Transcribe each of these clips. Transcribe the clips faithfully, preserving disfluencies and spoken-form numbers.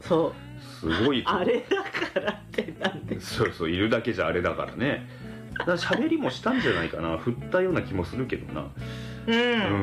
そうすごいあれだからってなんでそうそういるだけじゃあれだからね。だから喋りもしたんじゃないかな、振ったような気もするけどな。 うん、 うん、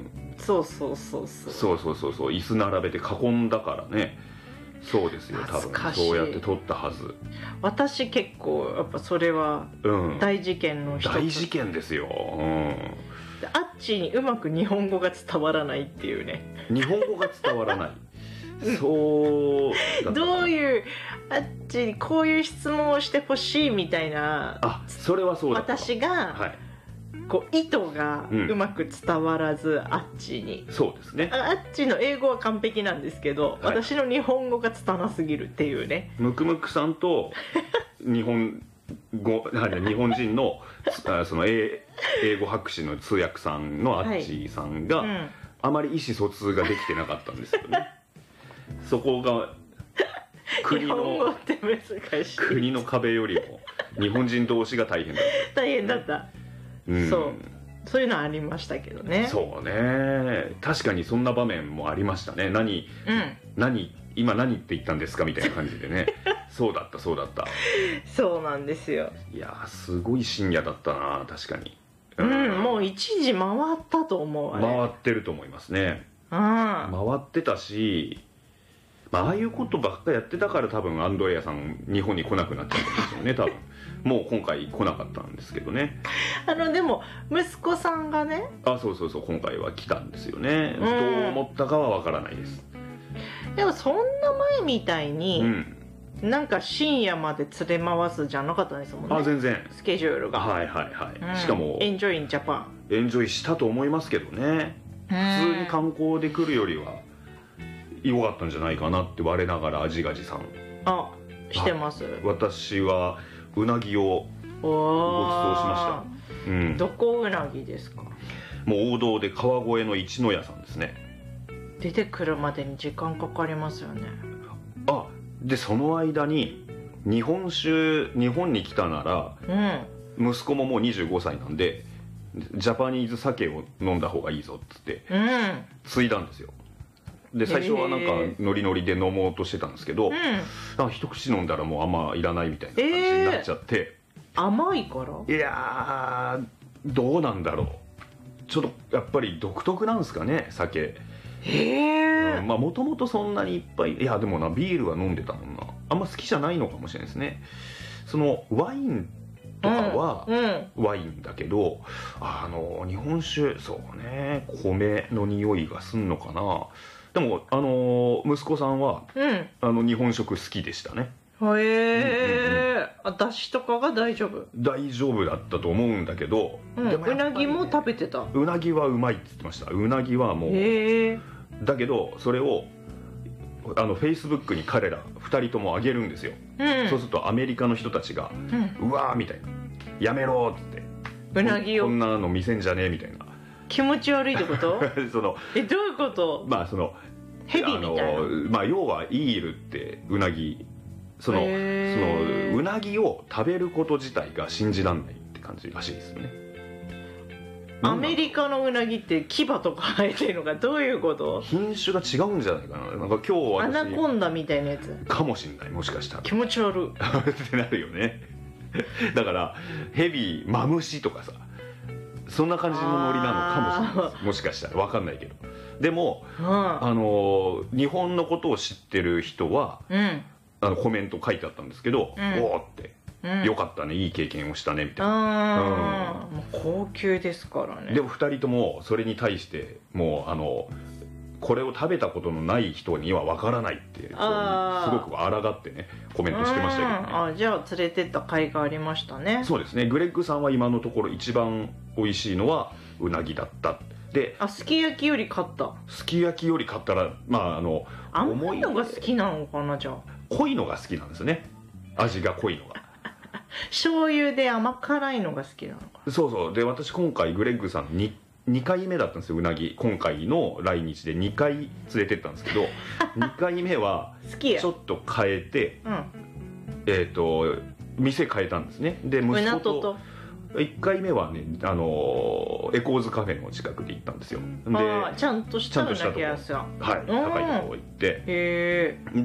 そうそうそうそうそうそうそうそう椅子並べて囲んだからね。そうですよ多分そうやって撮ったはず。 私結構やっぱそれは大事件の一つ、 うん、大事件ですよ、うん、 あっちにうまく日本語が伝わらないっていうね。 日本語が伝わらないそうだどういうあっちにこういう質問をしてほしいみたいな、 あそれはそうだった私が、はい、こう意図がうまく伝わらず、うん、あっちにそうですねあ, あっちの英語は完璧なんですけど、はい、私の日本語が拙すぎるっていうね。 ムクムクさんと日本語日本人のその 英, 英語博士の通訳さんのあっちさんが、はいうん、あまり意思疎通ができてなかったんですよねそこが国の国の壁よりも日本人同士が大変だった大変だった、うん、そうそういうのありましたけどね。 そうね確かにそんな場面もありましたね。何、うん、何今何って言ったんですかみたいな感じでねそうだったそうだったそうなんですよ。 いやすごい深夜だったな確かに、 うん、うん、もう一時回ったと思う。あれ回ってると思いますね、うん、回ってたし、まあ、ああいうことばっかやってたから多分アンドレアさん日本に来なくなっちゃったんですよね多分もう今回来なかったんですけどね。 あのでも息子さんがねあそうそうそう今回は来たんですよね、うん、どう思ったかはわからないです。 でもそんな前みたいに、うん、なんか深夜まで連れ回すじゃなかったんですもんね。 あ全然スケジュールがはいはいはい、 うん、 しかもエンジョインジャパンエンジョイしたと思いますけどね。普通に観光で来るよりは良かったんじゃないかなって我ながらアジガジさんあしてます。 私はうなぎをごちそうしました、うん、 どこうなぎですか？ もう王道で川越の一の屋さんですね。 出てくるまでに時間かかりますよね。 あでその間に日本酒日本に来たなら、うん、息子ももうにじゅうごさいなんでジャパニーズ酒を飲んだ方がいいぞっつって、うん、継いだんですよ。で最初はなんかノリノリで飲もうとしてたんですけど、うん、なんか一口飲んだらもうあんまいらないみたいな感じになっちゃって、 えー、甘いから？ いやーどうなんだろうちょっとやっぱり独特なんですかね酒。 へえ、 うん、まあもともとそんなにいっぱいいやでもなビールは飲んでたもんな。あんま好きじゃないのかもしれないですね。そのワインとかはワインだけど、うんうん、あの日本酒そうね米の匂いがすんのかな。でもあの息子さんは、うん、あの日本食好きでしたね。 へえ、うんうん、だしとかが大丈夫大丈夫だったと思うんだけど、 うん、でも、ね、うなぎも食べてた。 うなぎはうまいって言ってました。うなぎはもうへえだけどそれをあのフェイスブックに彼らふたりともあげるんですよ、うん、そうするとアメリカの人たちが、うん、うわーみたいなやめろーってうなぎをこ, こんなの見せんじゃねえみたいな気持ち悪いってことそのえどういうこと？ まあそのヘビみたいなまあ要はイールってうなぎそのそのうなぎを食べること自体が信じらんないって感じらしいですよね。 アメリカのうなぎって牙とか生えてるのかどういうこと？ 品種が違うんじゃないかな。なんか今日私アナコンダみたいなやつかもしんないもしかしたら気持ち悪ってなるよねだからヘビマムシとかさそんな感じのノリなのかもしれないです。もしかしたら分かんないけどでも、うん、あの日本のことを知ってる人は、うん、あのコメント書いてあったんですけど、うん、おーって、うん、よかったねいい経験をしたねみたいな、 うん、もう高級ですからね。 でもふたりともそれに対してもうあのこれを食べたことのない人には分からないってすごく抗ってねコメントしてましたけどね。 あじゃあ連れてった甲斐がありましたね。 そうですね。グレッグさんは今のところ一番美味しいのはうなぎだったで、 あすき焼きより買った。 すき焼きより買ったらまああの甘いのが好きなのかな。じゃあ濃いのが好きなんですね。味が濃いのが醤油で甘辛いのが好きなのかな。 そうそうで私今回グレッグさんににかいめだったんですようなぎ。今回の来日でにかい連れてったんですけどにかいめはちょっと変えて、うん、えっ、ー、と店変えたんですね。で息子といっかいめはねあのエコーズカフェの近くで行ったんですよ。であちゃんとしたうなぎ屋さん、 はい、高いところ行ってへ